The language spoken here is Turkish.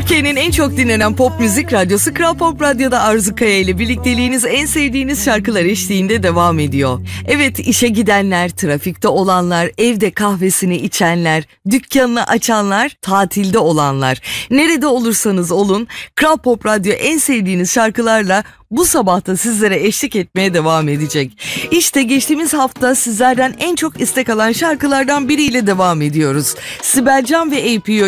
Türkiye'nin en çok dinlenen pop müzik radyosu Kral Pop Radyo'da Arzu Kaya ile birlikteliğiniz en sevdiğiniz şarkılar eşliğinde devam ediyor. Evet, işe gidenler, trafikte olanlar, evde kahvesini içenler, dükkanını açanlar, tatilde olanlar. Nerede olursanız olun, Kral Pop Radyo en sevdiğiniz şarkılarla bu sabah da sizlere eşlik etmeye devam edecek. İşte geçtiğimiz hafta sizlerden en çok istek alan şarkılardan biriyle devam ediyoruz. Sibel Can ve APO